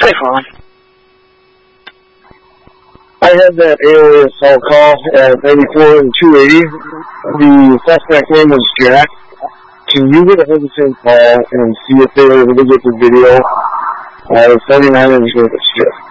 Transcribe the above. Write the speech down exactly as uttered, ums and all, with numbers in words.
Hi, Ron. I had that alias I'll call at eighty-four and two eighty. The suspect name was Jack. Can you get a hold of Saint Paul and see if they were able to get the video? Uh, seventy-nine inch with a strip.